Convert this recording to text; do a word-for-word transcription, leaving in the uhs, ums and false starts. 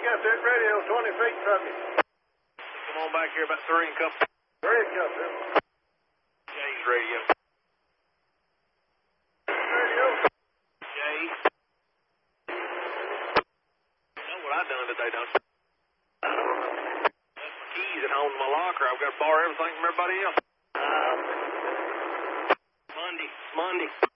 got that radio twenty feet from you. Come on back here about three and couple. Three and couple. Jay's radio. Radio. Jay. You know what I done today, don't you? Left my keys at home in my locker. I've got to borrow everything from everybody else. Uh, Monday. Monday.